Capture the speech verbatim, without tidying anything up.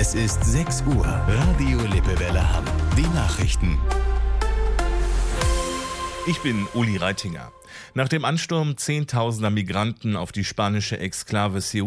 Es ist sechs Uhr. Radio Lippewelle Hamm. Die Nachrichten. Ich bin Uli Reitinger. Nach dem Ansturm zehntausender Migranten auf die spanische Exklave Ceuta